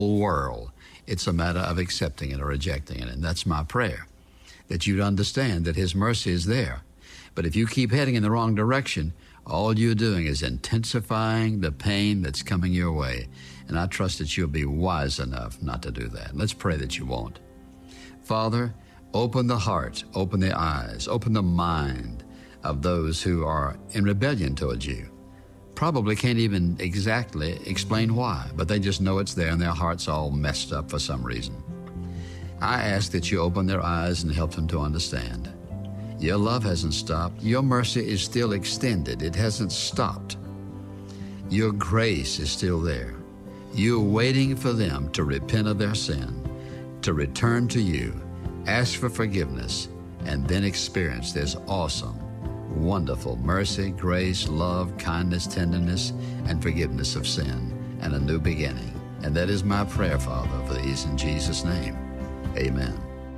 world. It's a matter of accepting it or rejecting it. And that's my prayer, that you'd understand that His mercy is there. But if you keep heading in the wrong direction, all you're doing is intensifying the pain that's coming your way. And I trust that you'll be wise enough not to do that. Let's pray that you won't. Father, open the heart, open the eyes, open the mind of those who are in rebellion towards you. Probably can't even exactly explain why, but they just know it's there and their heart's all messed up for some reason. I ask that you open their eyes and help them to understand. Your love hasn't stopped. Your mercy is still extended. It hasn't stopped. Your grace is still there. You're waiting for them to repent of their sin, to return to you, ask for forgiveness, and then experience this awesome, wonderful mercy, grace, love, kindness, tenderness, and forgiveness of sin, and a new beginning. And that is my prayer, Father, for these in Jesus' name. Amen.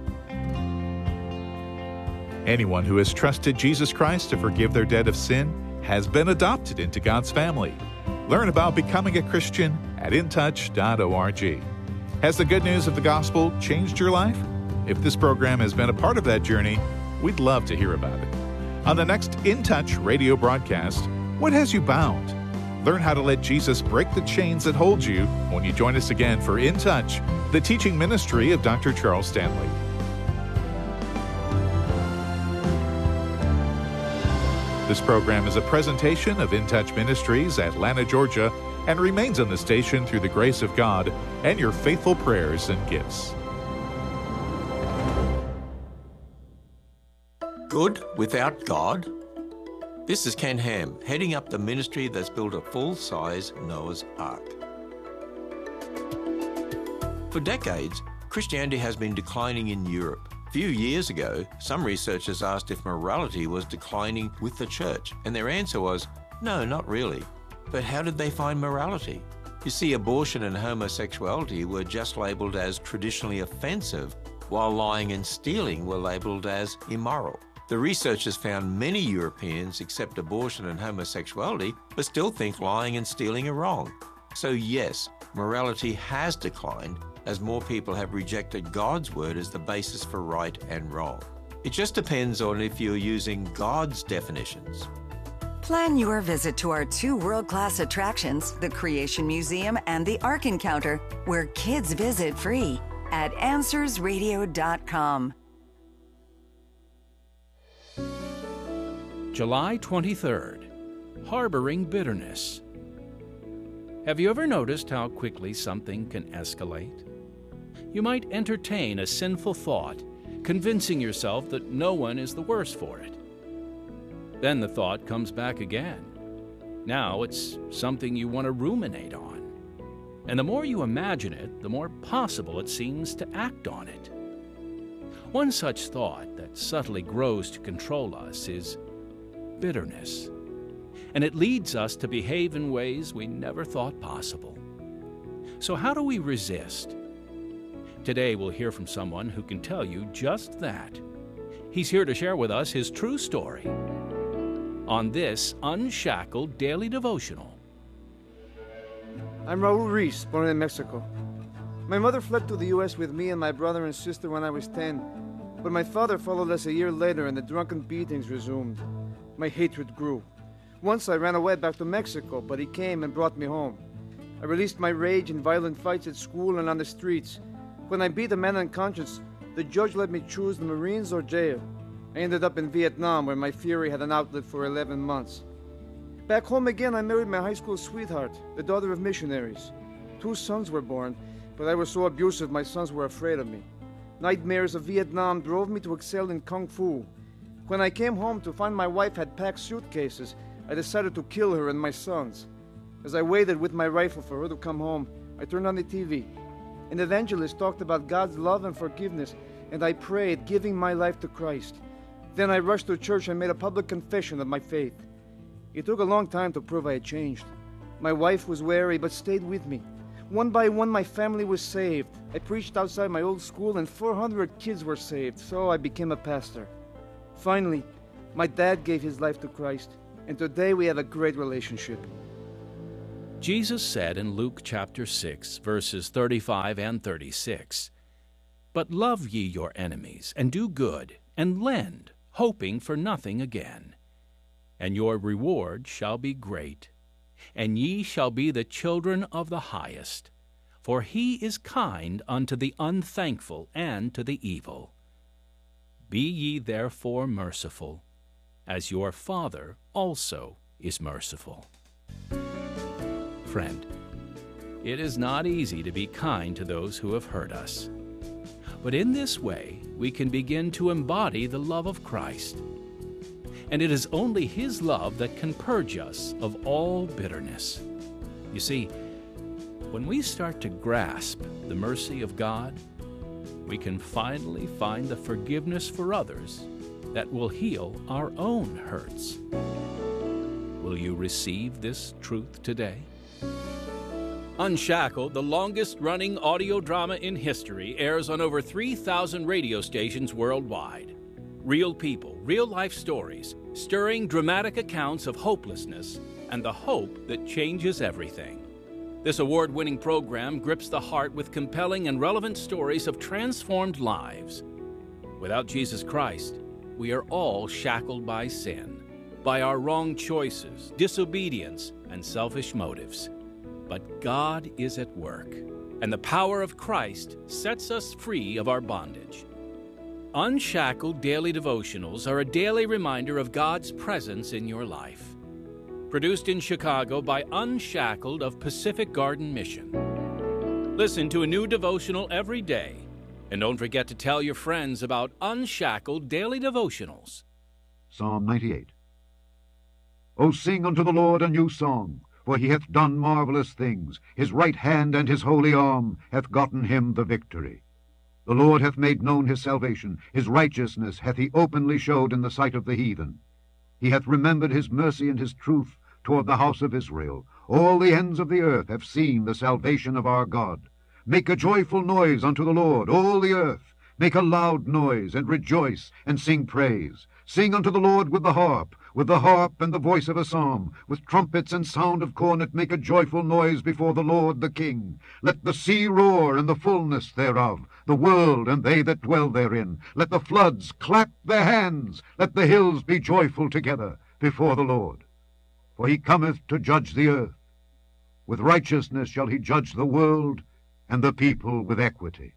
Anyone who has trusted Jesus Christ to forgive their debt of sin has been adopted into God's family. Learn about becoming a Christian at intouch.org. Has the good news of the gospel changed your life? If this program has been a part of that journey, we'd love to hear about it. On the next In Touch radio broadcast, what has you bound? Learn how to let Jesus break the chains that hold you when you join us again for In Touch, the teaching ministry of Dr. Charles Stanley. This program is a presentation of In Touch Ministries, Atlanta, Georgia, and remains on the station through the grace of God and your faithful prayers and gifts. Good without God? This is Ken Ham, heading up the ministry that's built a full-size Noah's Ark. For decades, Christianity has been declining in Europe. A few years ago, some researchers asked if morality was declining with the church, and their answer was, no, not really. But how did they find morality? You see, abortion and homosexuality were just labelled as traditionally offensive, while lying and stealing were labelled as immoral. The researchers found many Europeans accept abortion and homosexuality, but still think lying and stealing are wrong. So yes, morality has declined as more people have rejected God's word as the basis for right and wrong. It just depends on if you're using God's definitions. Plan your visit to our two world-class attractions, the Creation Museum and the Ark Encounter, where kids visit free at AnswersRadio.com. July 23rd, Harboring Bitterness. Have you ever noticed how quickly something can escalate? You might entertain a sinful thought, convincing yourself that no one is the worse for it. Then the thought comes back again. Now it's something you want to ruminate on. And the more you imagine it, the more possible it seems to act on it. One such thought that subtly grows to control us is bitterness. And it leads us to behave in ways we never thought possible. So how do we resist? Today we'll hear from someone who can tell you just that. He's here to share with us his true story on this Unshackled Daily Devotional. I'm Raul Reese, born in Mexico. My mother fled to the U.S. with me and my brother and sister when I was 10, but my father followed us a year later and the drunken beatings resumed. My hatred grew. Once I ran away back to Mexico, but he came and brought me home. I released my rage in violent fights at school and on the streets. When I beat a man unconscious, the judge let me choose the Marines or jail. I ended up in Vietnam, where my fury had an outlet for 11 months. Back home again, I married my high school sweetheart, the daughter of missionaries. 2 sons were born, but I was so abusive my sons were afraid of me. Nightmares of Vietnam drove me to excel in Kung Fu. When I came home to find my wife had packed suitcases, I decided to kill her and my sons. As I waited with my rifle for her to come home, I turned on the TV. An evangelist talked about God's love and forgiveness, and I prayed, giving my life to Christ. Then I rushed to church and made a public confession of my faith. It took a long time to prove I had changed. My wife was wary, but stayed with me. One by one, my family was saved. I preached outside my old school, and 400 kids were saved, so I became a pastor. Finally, my dad gave his life to Christ, and today we have a great relationship. Jesus said in Luke chapter 6, verses 35 and 36, "But love ye your enemies, and do good, and lend, hoping for nothing again. And your reward shall be great, and ye shall be the children of the highest. For he is kind unto the unthankful and to the evil. Be ye therefore merciful, as your Father also is merciful." Friend, it is not easy to be kind to those who have hurt us. But in this way, we can begin to embody the love of Christ. And it is only His love that can purge us of all bitterness. You see, when we start to grasp the mercy of God, we can finally find the forgiveness for others that will heal our own hurts. Will you receive this truth today? Unshackled, the longest-running audio drama in history, airs on over 3,000 radio stations worldwide. Real people, real-life stories, stirring dramatic accounts of hopelessness and the hope that changes everything. This award-winning program grips the heart with compelling and relevant stories of transformed lives. Without Jesus Christ, we are all shackled by sin, by our wrong choices, disobedience, and selfish motives. But God is at work, and the power of Christ sets us free of our bondage. Unshackled Daily Devotionals are a daily reminder of God's presence in your life. Produced in Chicago by Unshackled of Pacific Garden Mission. Listen to a new devotional every day, and don't forget to tell your friends about Unshackled Daily Devotionals. Psalm 98. O sing unto the Lord a new song, for he hath done marvelous things. His right hand and his holy arm hath gotten him the victory. The Lord hath made known his salvation. His righteousness hath he openly showed in the sight of the heathen. He hath remembered his mercy and his truth toward the house of Israel. All the ends of the earth have seen the salvation of our God. Make a joyful noise unto the Lord, all the earth. Make a loud noise, and rejoice, and sing praise. Sing unto the Lord with the harp and the voice of a psalm, with trumpets and sound of cornet. Make a joyful noise before the Lord the King. Let the sea roar and the fullness thereof, the world and they that dwell therein. Let the floods clap their hands. Let the hills be joyful together before the Lord. For he cometh to judge the earth. With righteousness shall he judge the world, and the people with equity.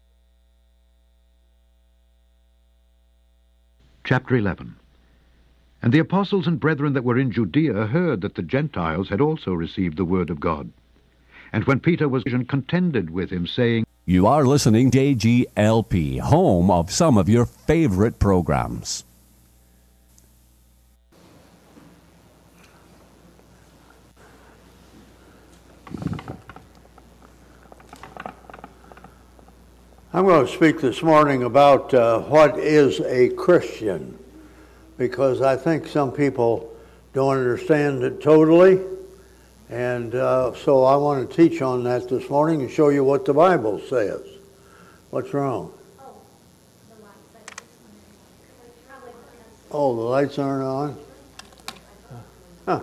Chapter 11. And the apostles and brethren that were in Judea heard that the Gentiles had also received the word of God. And when Peter was contended with him, saying, You are listening to KGLP, home of some of your favorite programs. I'm going to speak this morning about what is a Christian, because I think some people don't understand it totally, and so I want to teach on that this morning and show you what the Bible says. What's wrong? Oh, the lights aren't on? Huh.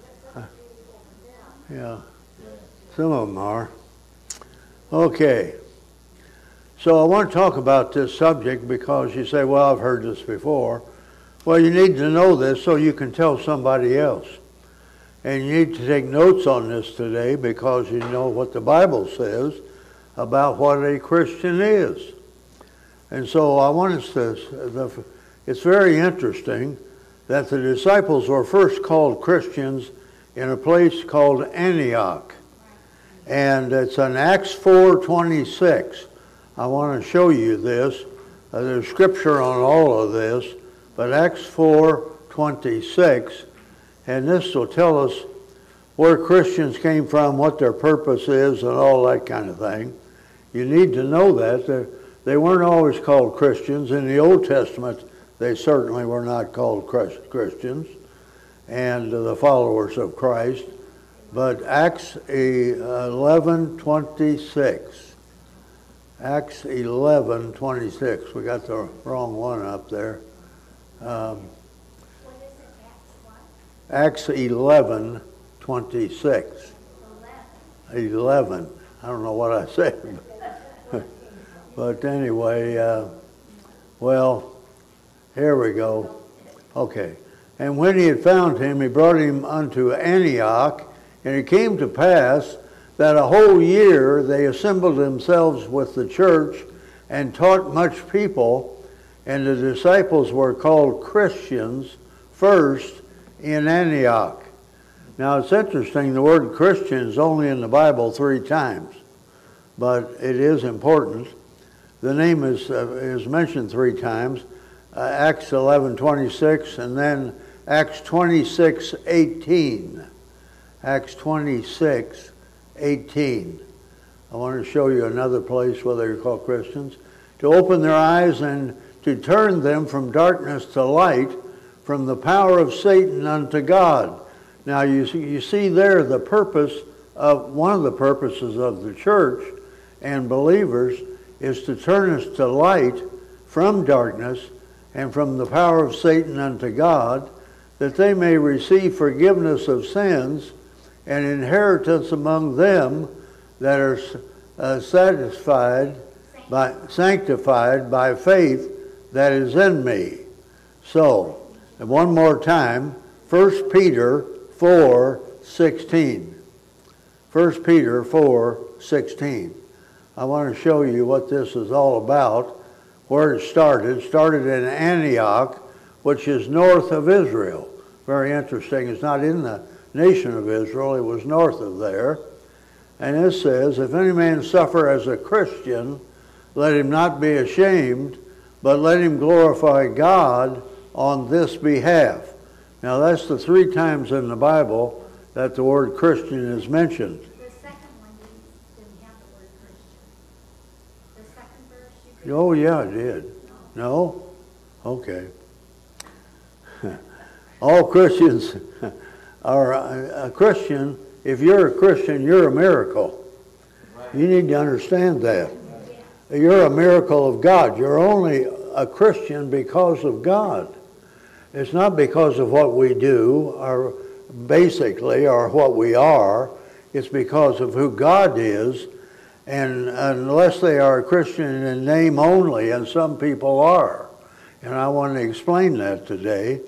Yeah, some of them are. Okay. So I want to talk about this subject because you say, well, I've heard this before. Well, you need to know this so you can tell somebody else. And you need to take notes on this today because you know what the Bible says about what a Christian is. And so I want us to, it's very interesting that the disciples were first called Christians in a place called Antioch. And it's in Acts 4:26. I want to show you this. There's scripture on all of this, but Acts 4:26, and this will tell us where Christians came from, what their purpose is, and all that kind of thing. You need to know that. They weren't always called Christians. In the Old Testament, they certainly were not called Christians and the followers of Christ. But Acts 11:26. Acts 11:26. We got the wrong one up there. Acts 11:26. 11. I don't know what I said. But anyway, well, here we go. Okay. And when he had found him, he brought him unto Antioch, and it came to pass that a whole year they assembled themselves with the church and taught much people, and the disciples were called Christians first in Antioch. Now it's interesting, the word Christian is only in the Bible 3 times, but it is important. The name is mentioned 3 times, Acts 11:26, and then Acts 26:18. Acts 26:18. I want to show you another place where they're called Christians. To open their eyes and to turn them from darkness to light, from the power of Satan unto God. Now you see there the purpose of, one of the purposes of the church and believers is to turn us to light from darkness and from the power of Satan unto God, that they may receive forgiveness of sins and inheritance among them that are sanctified by faith that is in me. So, and one more time, 1 Peter 4:16. 1 Peter 4:16. I want to show you what this is all about, where it started. It started in Antioch, which is north of Israel. Very interesting. It's not in the nation of Israel. It was north of there. And it says, if any man suffer as a Christian, let him not be ashamed, but let him glorify God on this behalf. Now that's the 3 times in the Bible that the word Christian is mentioned. The second one didn't have the word Christian. The second verse you could... Oh yeah, it did. No? Okay. All Christians are a Christian. If you're a Christian, you're a miracle. You need to understand that. You're a miracle of God. You're only a Christian because of God. It's not because of what we do, or basically, or what we are. It's because of who God is. And unless they are a Christian in name only, and some people are. And I want to explain that today.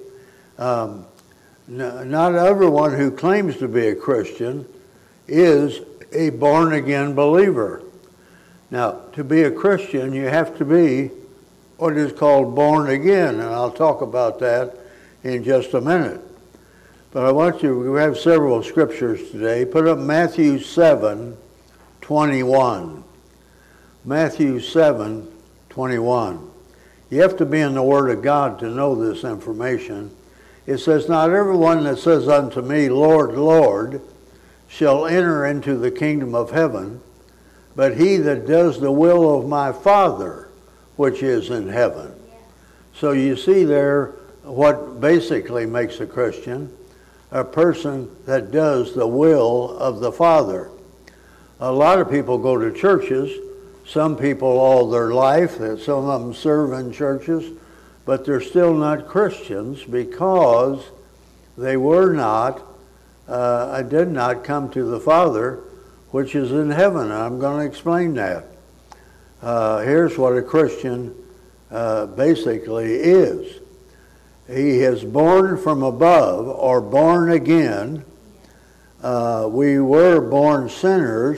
Not everyone who claims to be a Christian is a born-again believer. Now, to be a Christian, you have to be what is called born again, and I'll talk about that in just a minute. But I want you, we have several scriptures today. Put up Matthew 7:21. Matthew 7:21. You have to be in the Word of God to know this information. It says, not everyone that says unto me, Lord, Lord, shall enter into the kingdom of heaven, but he that does the will of my Father, which is in heaven. So you see there what basically makes a Christian, a person that does the will of the Father. A lot of people go to churches, some people all their life, some of them serve in churches, but they're still not Christians because they were not, did not come to the Father, which is in heaven. I'm going to explain that. Here's what a Christian basically is. He is born from above, or born again. We were born sinners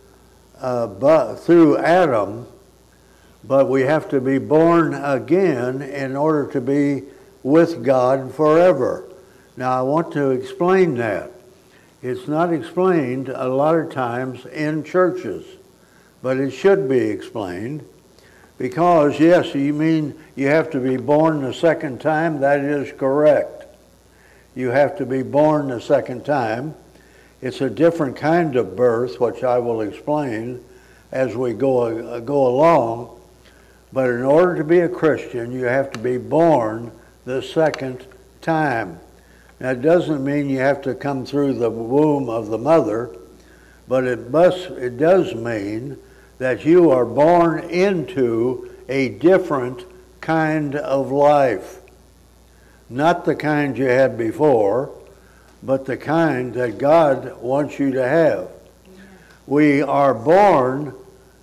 but through Adam, but we have to be born again in order to be with God forever. Now I want to explain that. It's not explained a lot of times in churches, but it should be explained. Because, yes, you mean you have to be born the second time? That is correct. You have to be born the second time. It's a different kind of birth, which I will explain as we go along. But in order to be a Christian, you have to be born the second time. That doesn't mean you have to come through the womb of the mother, but it does mean that you are born into a different kind of life. Not the kind you had before, but the kind that God wants you to have. We are born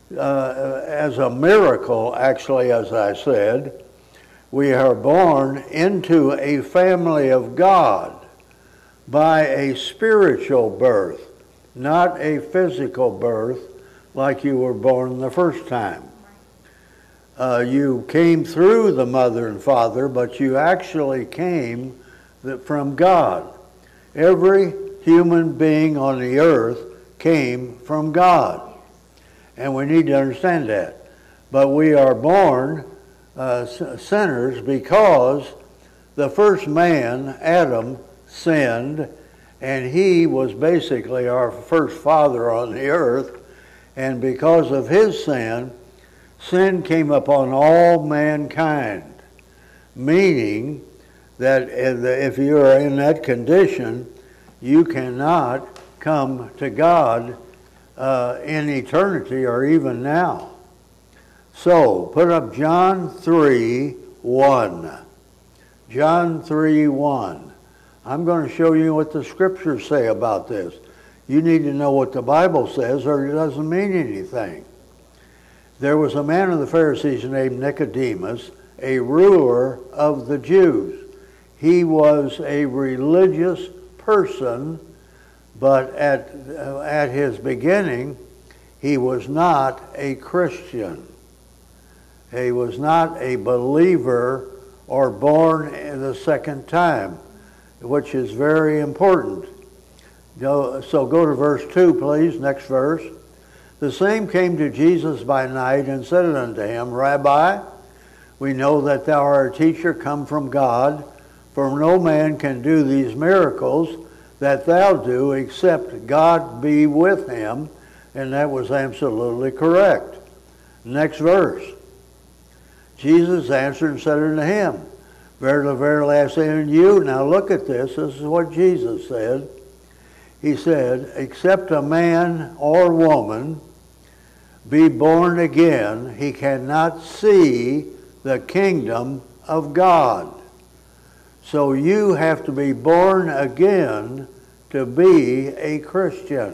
as a miracle, actually, as I said. We are born into a family of God by a spiritual birth, not a physical birth like you were born the first time. You came through the mother and father, but you actually came from God. Every human being on the earth came from God. And we need to understand that. But we are born sinners because the first man, Adam, sinned, and he was basically our first father on the earth. And because of his sin, sin came upon all mankind, meaning that if you are in that condition, you cannot come to God in eternity or even now. So, put up John 3:1. John 3:1. I'm going to show you what the scriptures say about this. You need to know what the Bible says or it doesn't mean anything. There was a man of the Pharisees named Nicodemus, a ruler of the Jews. He was a religious person, but at his beginning, he was not a Christian. He was not a believer or born the second time, which is very important. So go to verse 2, please, next verse. The same came to Jesus by night and said unto him, Rabbi, we know that thou art a teacher come from God, for no man can do these miracles that thou do except God be with him. And that was absolutely correct. Next verse. Jesus answered and said unto him, Verily, verily, I say unto you, now look at this, this is what Jesus said. He said, except a man or woman be born again, he cannot see the kingdom of God. So you have to be born again to be a Christian.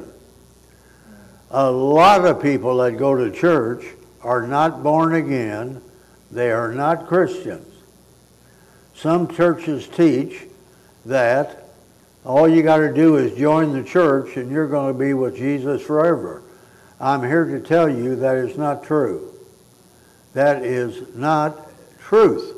A lot of people that go to church are not born again. They are not Christians. Some churches teach that all you got to do is join the church and you're going to be with Jesus forever. I'm here to tell you that is not true. That is not truth.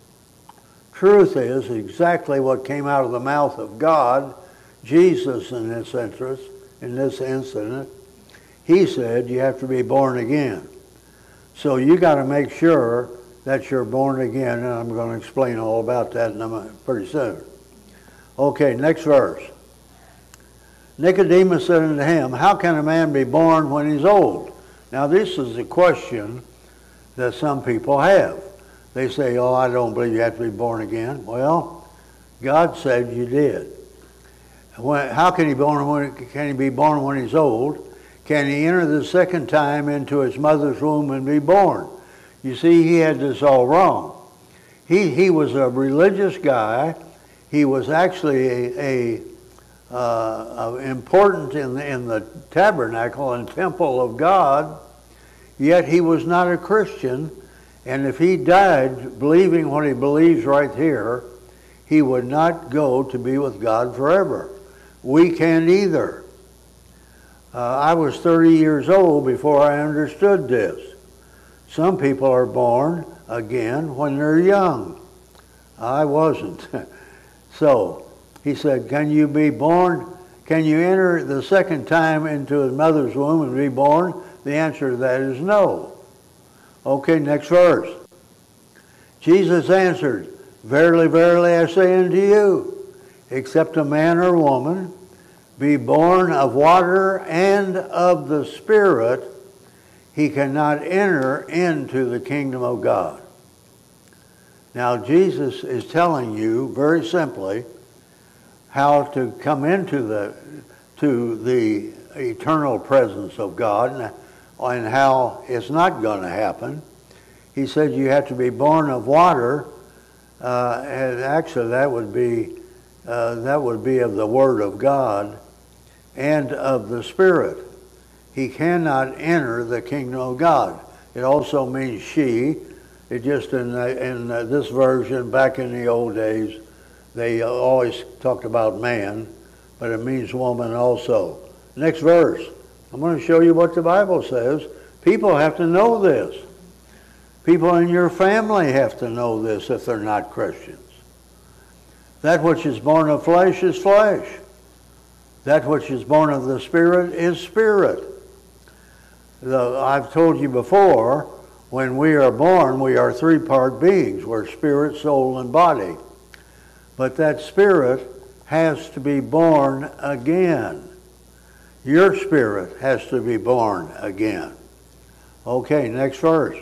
Truth is exactly what came out of the mouth of God, Jesus in this incident. He said you have to be born again. So you got to make sure that you're born again, and I'm going to explain all about that pretty soon. Okay, next verse. Nicodemus said unto him, How can a man be born when he's old? Now this is a question that some people have. They say, oh, I don't believe you have to be born again. Well, God said you did. How can he be born when he's old? Can he enter the second time into his mother's womb and be born? You see, he had this all wrong. He was a religious guy. He was actually important in the tabernacle and temple of God, yet he was not a Christian. And if he died believing what he believes right here, he would not go to be with God forever. We can't either. I was 30 years old before I understood this. Some people are born again when they're young. I wasn't. So he said, can you be born? Can you enter the second time into his mother's womb and be born? The answer to that is no. Okay, next verse. Jesus answered, Verily, verily, I say unto you, except a man or woman be born of water and of the Spirit, he cannot enter into the kingdom of God. Now, Jesus is telling you very simply how to come into the eternal presence of God and how it's not going to happen. He said you have to be born of water, and actually that would be of the Word of God and of the Spirit. he cannot enter the kingdom of God. It also means she. It just in this version, back in the old days, they always talked about man, but it means woman also. Next verse. I'm going to show you what the Bible says. People have to know this. People in your family have to know this if they're not Christians. That which is born of flesh is flesh. That which is born of the Spirit is spirit. I've told you before, when we are born, we are three-part beings. We're spirit, soul, and body. But that spirit has to be born again. Your spirit has to be born again. Okay, next verse.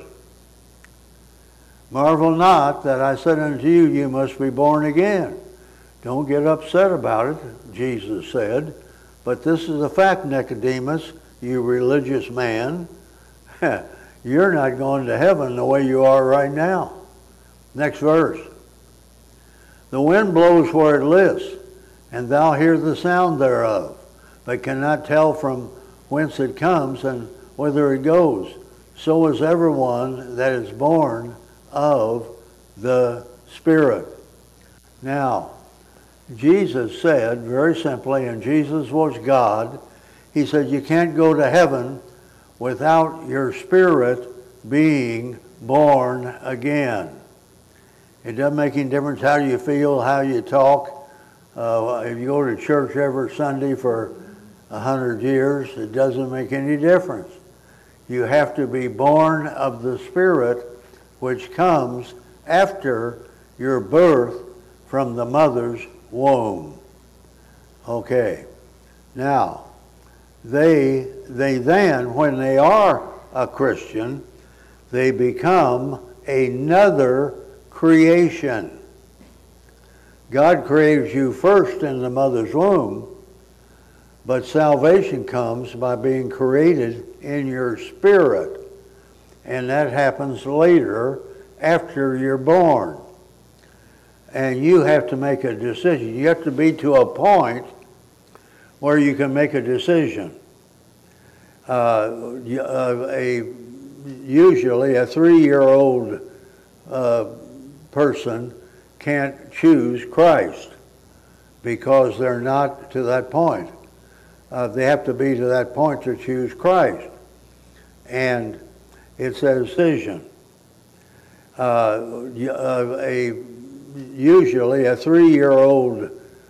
Marvel not that I said unto you, you must be born again. Don't get upset about it, Jesus said. But this is a fact, Nicodemus, you religious man. You're not going to heaven the way you are right now. Next verse. The wind blows where it lists, and thou hear the sound thereof, but cannot tell from whence it comes and whither it goes. So is everyone that is born of the Spirit. Now, Jesus said very simply, and Jesus was God, he said you can't go to heaven without your spirit being born again. It doesn't make any difference how you feel, how you talk. If you go to church every Sunday for 100 years, it doesn't make any difference. You have to be born of the Spirit, which comes after your birth from the mother's womb. Okay. Now, they then, when they are a Christian, they become another creation. God created you first in the mother's womb, but salvation comes by being created in your spirit. And that happens later after you're born. And you have to make a decision. You have to be to a point where you can make a decision. Usually a 3-year-old person can't choose Christ because they're not to that point. They have to be to that point to choose Christ. And it's a decision. Usually a 3-year-old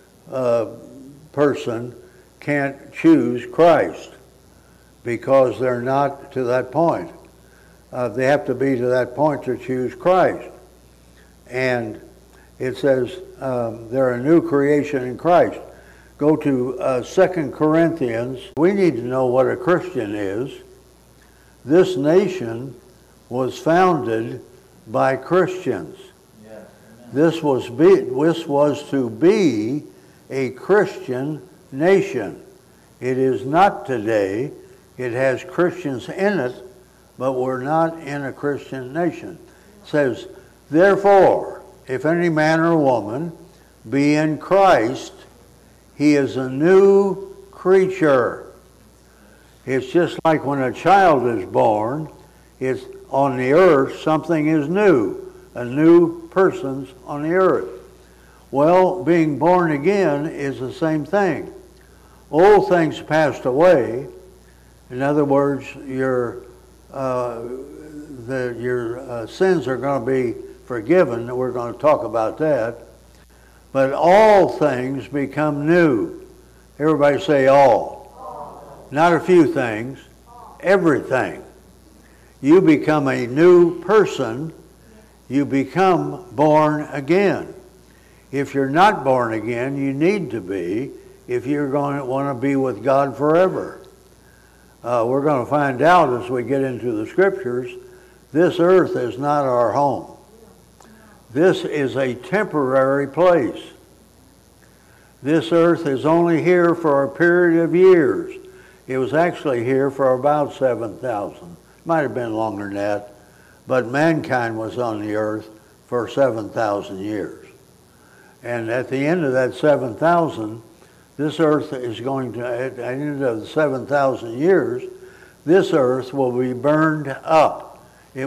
person can't choose Christ because they're not to that point. They have to be to that point to choose Christ. And it says they're a new creation in Christ. Go to 2 Corinthians. We need to know what a Christian is. This nation was founded by Christians. Yes. This was to be a Christian nation. It is not today. It has Christians in it, but we're not in a Christian nation. It says, therefore, if any man or woman be in Christ, he is a new creature. It's just like when a child is born, it's on the earth, something is new. A new person's on the earth. Well, being born again is the same thing. Old things passed away. In other words, your sins are going to be forgiven. We're going to talk about that. But all things become new. Everybody say all. Not a few things. Everything. You become a new person. You become born again. If you're not born again, you need to be if you're going to want to be with God forever. We're going to find out as we get into the scriptures, this earth is not our home. This is a temporary place. This earth is only here for a period of years. It was actually here for about 7,000. Might have been longer than that. But mankind was on the earth for 7,000 years. And at the end of that 7,000, this earth is going to, at the end of the 7,000 years, this earth will be burned up.